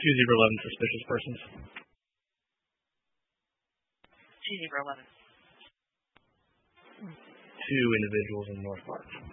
2-11 suspicious persons. 2-11. 2 individuals in North Park.